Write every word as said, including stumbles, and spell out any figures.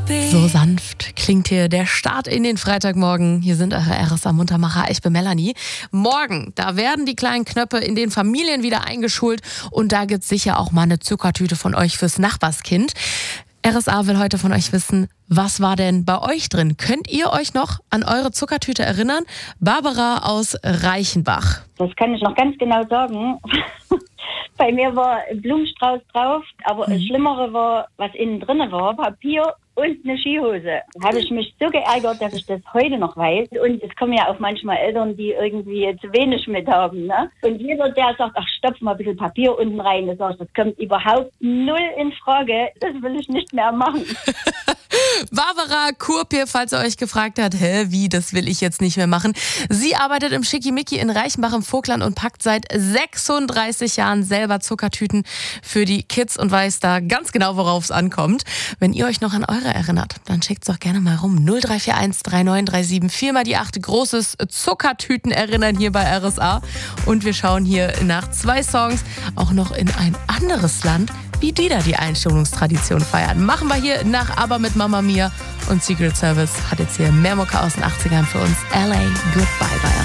So sanft klingt hier der Start in den Freitagmorgen. Hier sind eure R S A-Muntermacher. Ich bin Melanie. Morgen, da werden die kleinen Knöpfe in den Familien wieder eingeschult. Und da gibt's sicher auch mal eine Zuckertüte von euch fürs Nachbarskind. R S A will heute von euch wissen, was war denn bei euch drin? Könnt ihr euch noch an eure Zuckertüte erinnern? Barbara aus Reichenbach. Das kann ich noch ganz genau sagen. Bei mir war ein Blumenstrauß drauf, aber mhm. das Schlimmere war, was innen drin war, Papier und eine Skihose. Da habe ich mich so geärgert, dass ich das heute noch weiß. Und es kommen ja auch manchmal Eltern, die irgendwie zu wenig mit haben. Ne? Und jeder, der sagt, ach, stopf mal ein bisschen Papier unten rein, das, das kommt überhaupt null in Frage. Das will ich nicht mehr machen. Barbara Kurpier, falls ihr euch gefragt habt, hä, wie, das will ich jetzt nicht mehr machen. Sie arbeitet im Schickimicki in Reichenbach im Vogtland und packt seit sechsunddreißig Jahren selber Zuckertüten für die Kids und weiß da ganz genau, worauf es ankommt. Wenn ihr euch noch an eure erinnert, dann schickt's doch gerne mal rum. null drei vier eins drei neun drei sieben vier mal die acht. Großes Zuckertüten erinnern hier bei R S A. Und wir schauen hier nach zwei Songs auch noch in ein anderes Land, wie die da die Einschulungstradition feiern. Machen wir hier nach Aber mit Mama Mia und Secret Service hat jetzt hier mehr Mucke aus den achtzigern für uns. L A Goodbye bei